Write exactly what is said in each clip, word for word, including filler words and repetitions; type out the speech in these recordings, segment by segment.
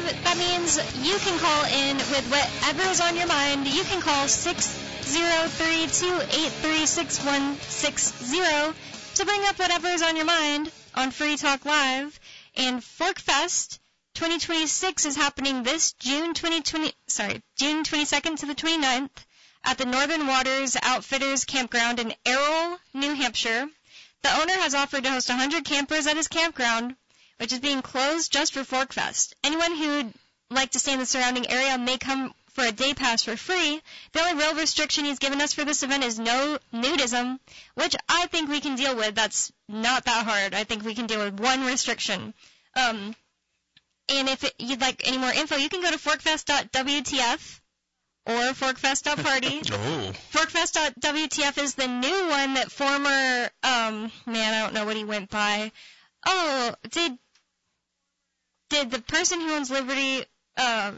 That means you can call in with whatever is on your mind. You can call six zero three, two eight three, six one six zero to bring up whatever is on your mind on Free Talk Live. And Forkfest twenty twenty-six is happening this June twenty twenty, sorry, June twenty-second to the twenty-ninth at the Northern Waters Outfitters Campground in Errol, New Hampshire. The owner has offered to host one hundred campers at his campground, which is being closed just for Forkfest. Anyone who'd like to stay in the surrounding area may come for a day pass for free. The only real restriction he's given us for this event is no nudism, which I think we can deal with. That's not that hard. I think we can deal with one restriction. Um, and if it, you'd like any more info, you can go to forkfest dot w t f or forkfest dot party. Oh. forkfest dot w t f is the new one that former, um, man, I don't know what he went by. Oh, did did the person who owns Liberty, uh,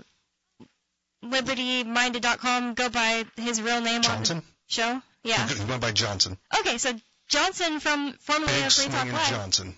liberty minded dot com go by his real name Johnson? on the show? Yeah. He went by Johnson. Okay, so Johnson from formerly Big of Free Talk Swinging Live. Johnson.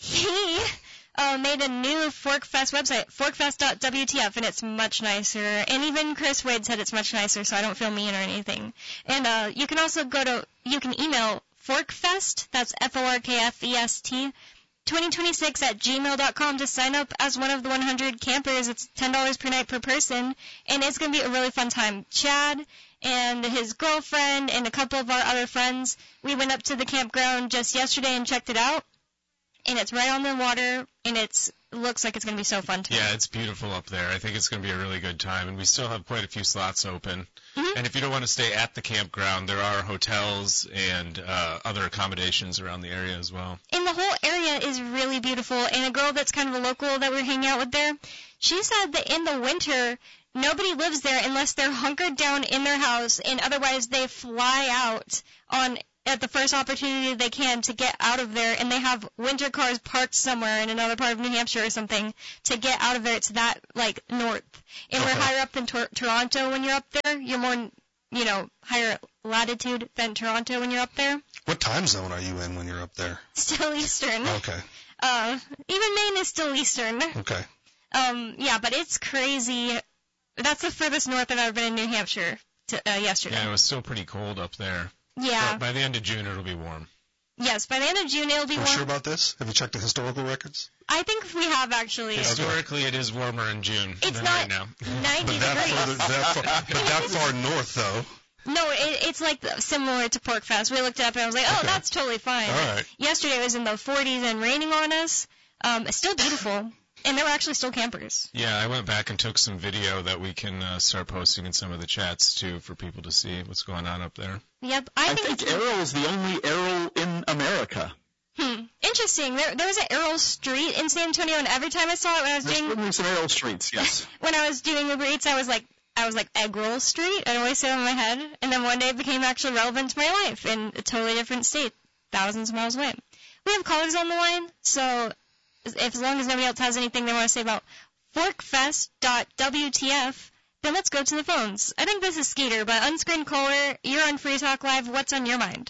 He uh, made a new Forkfest website, forkfest dot w t f, and it's much nicer. And even Chris Wade said it's much nicer, so I don't feel mean or anything. And uh, you can also go to, you can email Forkfest, that's F O R K F E S T, twenty twenty-six at gmail dot com to sign up as one of the one hundred campers. It's ten dollars per night per person, and it's going to be a really fun time. Chad and his girlfriend and a couple of our other friends, we went up to the campground just yesterday and checked it out, and it's right on the water, and it's it looks like it's going to be so fun too. Yeah, it's beautiful up there. I think it's going to be a really good time, and we still have quite a few slots open. Mm-hmm. And if you don't want to stay at the campground, there are hotels and uh, other accommodations around the area as well. And the whole area is really beautiful, and a girl that's kind of a local that we're hanging out with there, she said that in the winter, nobody lives there unless they're hunkered down in their house, and otherwise they fly out on at the first opportunity they can to get out of there, and they have winter cars parked somewhere in another part of New Hampshire or something to get out of there. It's that, like, north. And Okay. we're higher up than Tor- Toronto when you're up there. You're more, you know, higher latitude than Toronto when you're up there. What time zone are you in when you're up there? Still Eastern. Okay. Uh, even Maine is still Eastern. Okay. Um, yeah, but it's crazy. That's the furthest north I've ever been in New Hampshire to, uh, yesterday. Yeah, it was still pretty cold up there. Yeah. But by the end of June, it'll be warm. Yes, by the end of June it'll be Are you warm. sure about this? Have you checked the historical records? I think we have actually. Historically, it is warmer in June It's than not right now. ninety But that degrees. further, that far, but that far north, though. No, it, it's like the, similar to Porkfest. We looked it up and I was like, oh, Okay. that's totally fine. All right. Yesterday it was in the forties and raining on us. Um, it's still beautiful. And there were actually still campers. Yeah, I went back and took some video that we can uh, start posting in some of the chats, too, for people to see what's going on up there. Yep. I, I think, think it's Errol is the only Errol in America. Hmm. Interesting. There, there was an Errol Street in San Antonio, and every time I saw it when I was There's doing certainly some Errol streets, yes. when I was doing Uber Eats, I was like, I was like Egg Roll Street. I'd always say it in my head, and then one day it became actually relevant to my life in a totally different state, thousands of miles away. We have callers on the line, so if, as long as nobody else has anything they want to say about forkfest dot w t f, then let's go to the phones. I think this is Skeeter, but unscreened caller, you're on Free Talk Live. What's on your mind?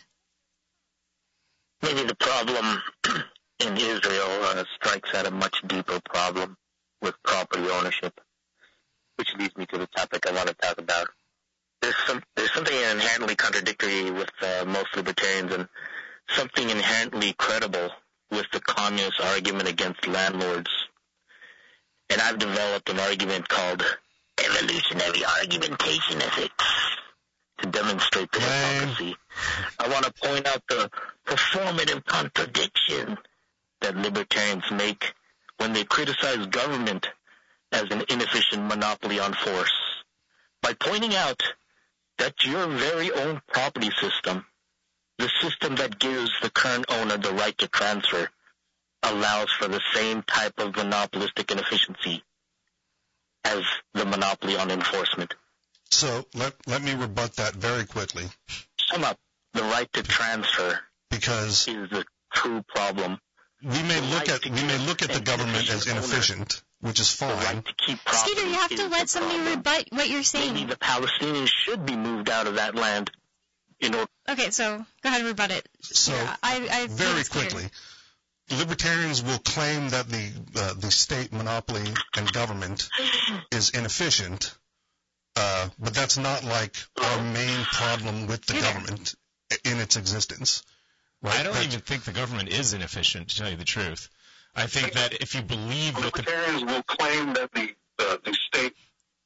Maybe the problem in Israel uh, strikes at a much deeper problem with property ownership, which leads me to the topic I want to talk about. There's some there's something inherently contradictory with uh, most libertarians and something inherently credible with the communist argument against landlords. And I've developed an argument called evolutionary argumentation ethics to demonstrate the hypocrisy. I want to point out the performative contradiction that libertarians make when they criticize government as an inefficient monopoly on force by pointing out that your very own property system, the system that gives the current owner the right to transfer, allows for the same type of monopolistic inefficiency as the monopoly on enforcement. So let let me rebut that very quickly. Sum up, the right to transfer because is the true problem. We may The look right at to we may keep look at the an government as inefficient inefficient, which is The fine. right to keep property Skeeter, you have to is let the somebody problem. rebut what you're saying. Maybe the Palestinians should be moved out of that land in order. Okay, so go ahead and rebut it. So Yeah, I, I very it's clear. quickly, libertarians will claim that the uh, the state monopoly and government is inefficient, uh, but that's not like our main problem with the government in its existence. Right? I don't That's, even think the government is inefficient, to tell you the truth. I think that if you believe that the libertarians will claim that the uh, the state.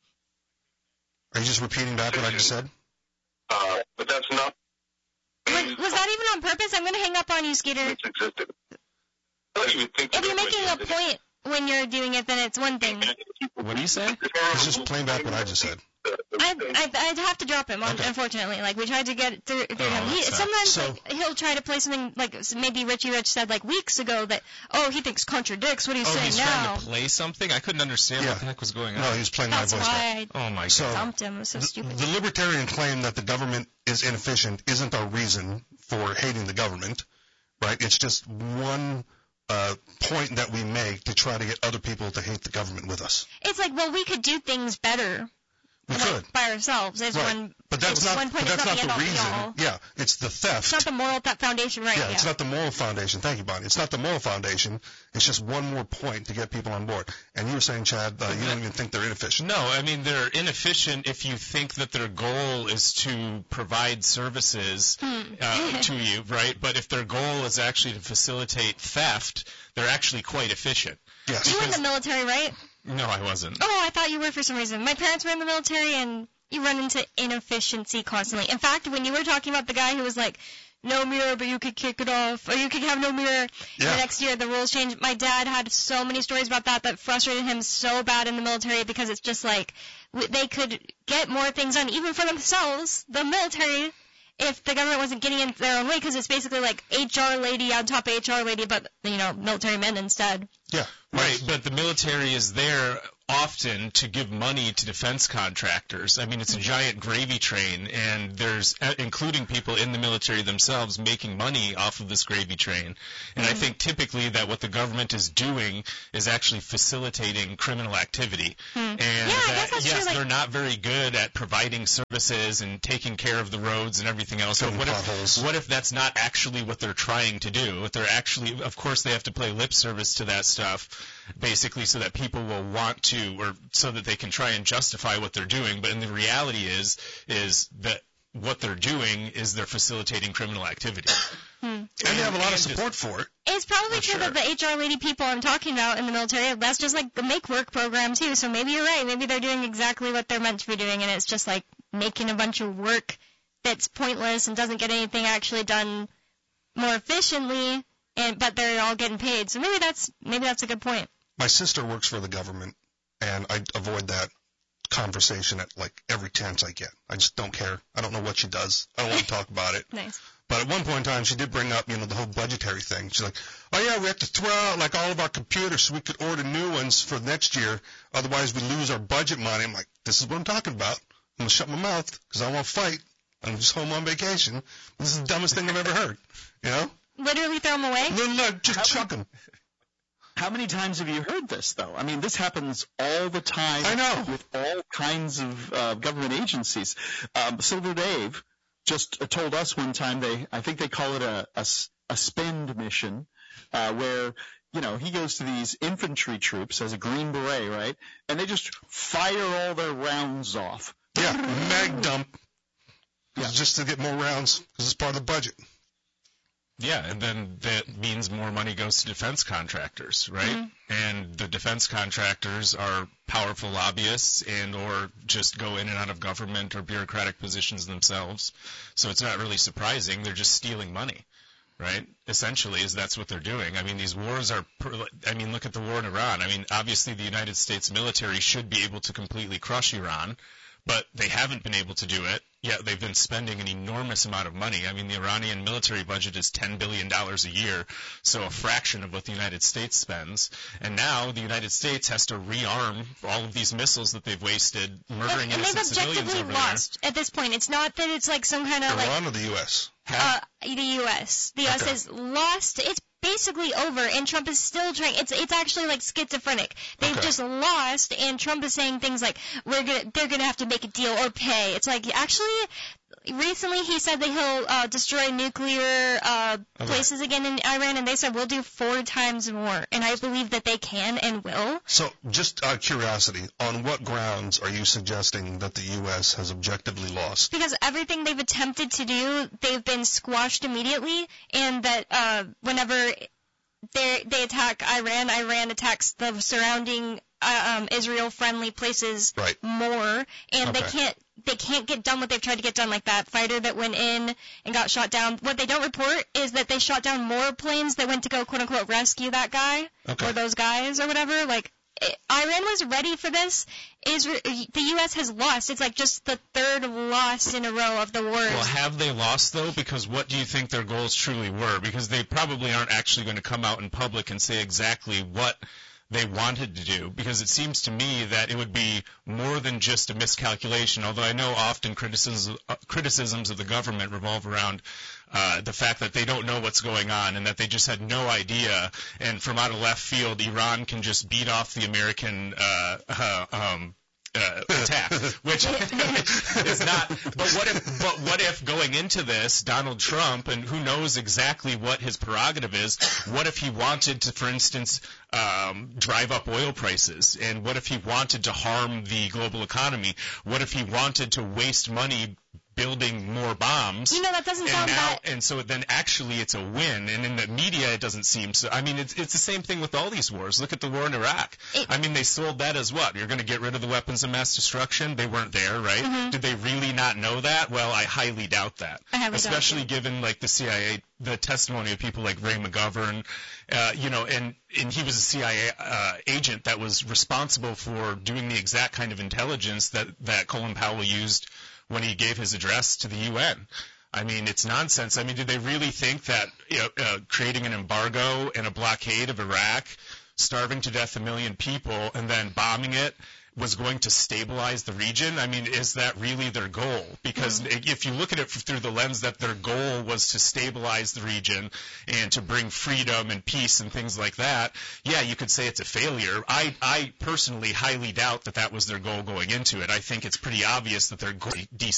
Are you just repeating back what I just said? Uh, but that's not. Was, was that even on purpose? I'm going to hang up on you, Skeeter. It's existed. If If you're making a point when you're doing it, then it's one thing. What do you say? He's just playing back what I just said. I'd, I'd, I'd have to drop him, Okay. unfortunately. Like, we tried to get through, through Oh, him. He, that's sad. sometimes So- like, he'll try to play something, like maybe Richie Rich said, like, weeks ago that, oh, he thinks contradicts what he's Oh, saying he's now. trying to play something? I couldn't understand Yeah. what the heck was going on. No, he was playing That's my voice back. why I Oh, my So- God. dumped him. It was so The, stupid. the libertarian claim that the government is inefficient isn't our reason for hating the government, right? It's just one uh, point that we make to try to get other people to hate the government with us. It's like, well, we could do things better. We like, could. by ourselves. It's Right. one, But that's it's not, one but point. that's It's not not the the end-all, reason. be-all. Yeah, it's the theft. It's not the moral that foundation, right? Yeah, it's not the moral foundation. Thank you, Bonnie. It's not the moral foundation. It's just one more point to get people on board. And you were saying, Chad, uh, you don't even think they're inefficient. No, I mean, they're inefficient if you think that their goal is to provide services uh, to you, right? But if their goal is actually to facilitate theft, they're actually quite efficient. Yes. You were in the military, right? No, I wasn't. Oh, I thought you were for some reason. My parents were in the military, and you run into inefficiency constantly. In fact, when you were talking about the guy who was like, no mirror, but you could kick it off, or you could have no mirror, Yeah. the next year the rules changed. My dad had so many stories about that that frustrated him so bad in the military because it's just like w- they could get more things done, even for themselves, the military, if the government wasn't getting in their own way, because it's basically like H R lady on top of H R lady, but, you know, military men instead. Yeah. Right, but the military is there often to give money to defense contractors. I mean, it's a giant gravy train, and there's, uh, including people in the military themselves, making money off of this gravy train. And I think typically that what the government is doing is actually facilitating criminal activity. And Yeah, I guess that, that's yes, true, like- they're not very good at providing services and taking care of the roads and everything else. So Filling what potholes. if, what if that's not actually what they're trying to do? If they're actually, of course, they have to play lip service to that stuff, basically so that people will want to, or so that they can try and justify what they're doing. But in the reality is, is that what they're doing is they're facilitating criminal activity. And they have a lot of And- support for it. It's probably For true sure. that the H R lady people I'm talking about in the military, that's just like the make work program too. So maybe you're right. Maybe they're doing exactly what they're meant to be doing, and it's just like making a bunch of work that's pointless and doesn't get anything actually done more efficiently, and but they're all getting paid. So maybe that's maybe that's a good point. My sister works for the government, and I avoid that conversation at like every chance I get. I just don't care. I don't know what she does. I don't want to talk about it. Nice. But at one point in time, she did bring up, you know, the whole budgetary thing. She's like, oh, yeah, we have to throw out, like, all of our computers so we could order new ones for next year. Otherwise, we lose our budget money. I'm like, this is what I'm talking about. I'm going to shut my mouth because I won't fight. I'm just home on vacation. This is the dumbest thing I've ever heard, you know? Literally throw them away. No, no, just chuck them. How many times have you heard this, though? I mean, this happens all the time. I know. With all kinds of uh, government agencies. Um, Silver Dave just uh, told us one time they, I think they call it a, a, s- a spend mission, uh, where, you know, he goes to these infantry troops as a Green Beret, right? And they just fire all their rounds off. Yeah, mag dump. Yeah. Just to get more rounds because it's part of the budget. Yeah, and then that means more money goes to defense contractors, right? And the defense contractors are powerful lobbyists and or just go in and out of government or bureaucratic positions themselves. So it's not really surprising. They're just stealing money, right? Essentially, is that's what they're doing. I mean, these wars are, per- I mean, look at the war in Iran. I mean, obviously the United States military should be able to completely crush Iran, but they haven't been able to do it. Yet they've been spending an enormous amount of money. I mean, the Iranian military budget is ten billion dollars a year, so a fraction of what the United States spends. And now the United States has to rearm all of these missiles that they've wasted, murdering And, and they've innocent civilians objectively over lost at this point. It's not that it's like some kind of like Iran or the U S? uh, the U S. The U S Okay. has lost. It's basically over, and Trump is still trying. It's it's actually like schizophrenic. They've Okay. just lost, and Trump is saying things like, "We're gonna, they're gonna have to make a deal or pay." It's like actually, recently he said that he'll uh, destroy nuclear uh, Okay. places again in Iran, and they said we'll do four times more. And I believe that they can and will. So, just out of curiosity, on what grounds are you suggesting that the U S has objectively lost? Because everything they've attempted to do, they've been squashed immediately, and that uh, whenever they they attack Iran, Iran attacks the surrounding uh, um, Israel-friendly places Right. more, and they Okay. can't they can't get done what they've tried to get done, like that fighter that went in and got shot down. What they don't report is that they shot down more planes that went to go quote unquote rescue that guy Okay. or those guys or whatever. Like it, Iran was ready for this. Israel, the U S has lost. It's like just the third loss in a row of the wars. Well, have they lost, though? Because what do you think their goals truly were? Because they probably aren't actually going to come out in public and say exactly what they wanted to do, because it seems to me that it would be more than just a miscalculation, although I know often criticisms, uh, criticisms of the government revolve around uh, the fact that they don't know what's going on and that they just had no idea, and from out of left field, Iran can just beat off the American uh, uh, um, uh, attack, which is not. But what if? But what if going into this, Donald Trump, and who knows exactly what his prerogative is? What if he wanted to, for instance, um, drive up oil prices? And what if he wanted to harm the global economy? What if he wanted to waste money building more bombs? You know, that doesn't And sound now, that. and so then actually it's a win, and in the media it doesn't seem so. I mean, it's it's the same thing with all these wars. Look at the war in Iraq. It- I mean, they sold that as what? You're going to get rid of the weapons of mass destruction? They weren't there, right? Mhm. Did they really not know that? Well, I highly doubt that. I highly doubt Especially it. given like the C I A, the testimony of people like Ray McGovern, uh, you know, and and he was a C I A uh, agent that was responsible for doing the exact kind of intelligence that that Colin Powell used when he gave his address to the U N. I mean, it's nonsense. I mean, did they really think that you know, uh, creating an embargo and a blockade of Iraq, starving to death a million people, and then bombing it was going to stabilize the region? I mean, is that really their goal? Because Mm-hmm. if you look at it through the lens that their goal was to stabilize the region and to bring freedom and peace and things like that, yeah, you could say it's a failure. I, I personally highly doubt that that was their goal going into it. I think it's pretty obvious that they're going to